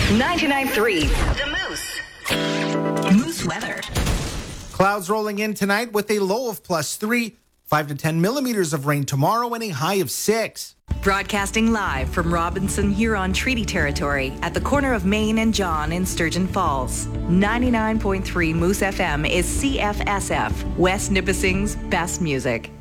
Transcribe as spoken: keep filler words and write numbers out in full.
ninety-nine point three The Moose. Moose weather. Clouds rolling in tonight with a low of plus three, five to ten millimeters of rain tomorrow and a high of six. Broadcasting live from Robinson Huron Treaty Territory at the corner of Main and John in Sturgeon Falls. ninety-nine point three Moose F M is C F S F, West Nipissing's best music.